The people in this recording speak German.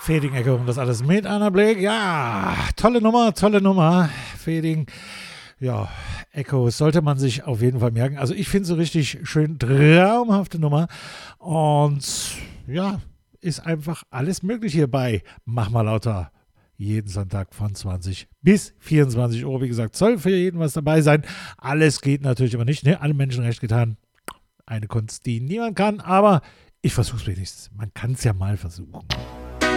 Fading Echo und das alles mit Anna Blake. Ja, tolle Nummer. Fading, ja, Echo sollte man sich auf jeden Fall merken. Also ich finde es so richtig schön traumhafte Nummer. Und ja, ist einfach alles möglich hier bei Mach mal lauter. Jeden Sonntag von 20 bis 24 Uhr. Wie gesagt, soll für jeden was dabei sein. Alles geht natürlich aber nicht. Ne? Alle Menschen recht getan. Eine Kunst, die niemand kann. Aber ich versuche es wenigstens. Man kann es ja mal versuchen.